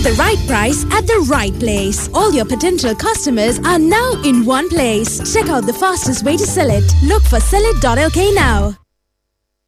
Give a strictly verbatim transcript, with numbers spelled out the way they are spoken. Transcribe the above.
the right price at the right place. All your potential customers are now in one place. Check out the fastest way to sell it. Look for sell it dot l k now.